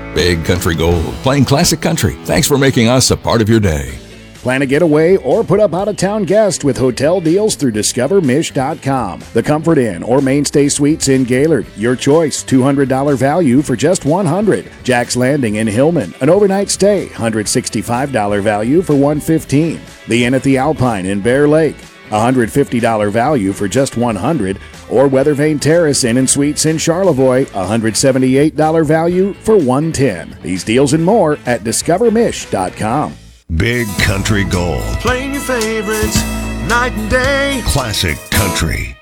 Big Country Gold, playing classic country. Thanks for making us a part of your day. Plan a getaway or put up out-of-town guests with hotel deals through DiscoverMish.com. The Comfort Inn or Mainstay Suites in Gaylord. Your choice, $200 value for just $100. Jack's Landing in Hillman, an overnight stay, $165 value for $115. The Inn at the Alpine in Bear Lake, $150 value for just $100. Or Weathervane Terrace Inn and Suites in Charlevoix, $178 value for $110. These deals and more at DiscoverMish.com. Big Country Gold. Playing your favorites night and day. Classic country.